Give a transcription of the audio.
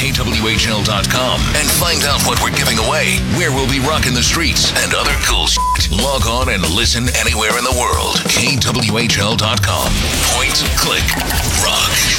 KWHL.com and find out what we're giving away, where we'll be rocking the streets, and other cool shit. Log on and listen anywhere in the world. KWHL.com. Point, click, rock.